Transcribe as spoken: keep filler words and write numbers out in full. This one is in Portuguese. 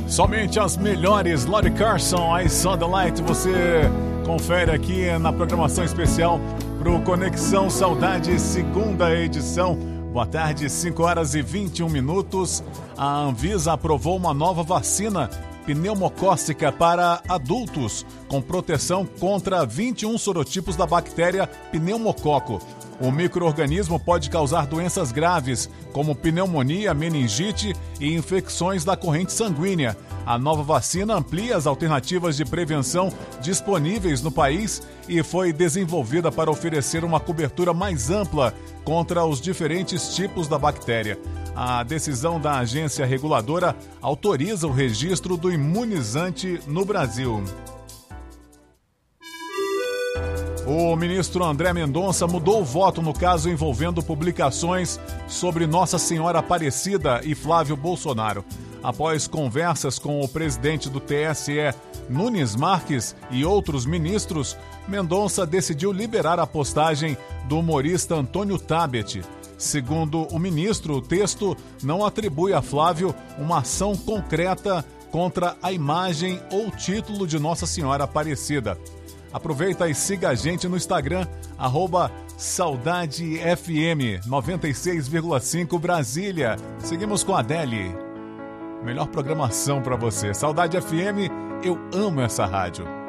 Somente as melhores. Lori Carson, I Saw the Light. Você confere aqui na programação especial pro Conexão Saudade, segunda edição. Boa tarde, cinco horas e vinte e um minutos. A Anvisa aprovou uma nova vacina pneumocócica para adultos, com proteção contra vinte e um sorotipos da bactéria pneumococo. O micro-organismo pode causar doenças graves, como pneumonia, meningite e infecções da corrente sanguínea. A nova vacina amplia as alternativas de prevenção disponíveis no país e foi desenvolvida para oferecer uma cobertura mais ampla contra os diferentes tipos da bactéria. A decisão da agência reguladora autoriza o registro do imunizante no Brasil. O ministro André Mendonça mudou o voto no caso envolvendo publicações sobre Nossa Senhora Aparecida e Flávio Bolsonaro. Após conversas com o presidente do T S E, Nunes Marques, e outros ministros, Mendonça decidiu liberar a postagem do humorista Antônio Tabet. Segundo o ministro, o texto não atribui a Flávio uma ação concreta contra a imagem ou título de Nossa Senhora Aparecida. Aproveita e siga a gente no Instagram, arroba Saudade F M noventa e seis vírgula cinco Brasília. Seguimos com a Adele. Melhor programação para você. Saudade F M, eu amo essa rádio.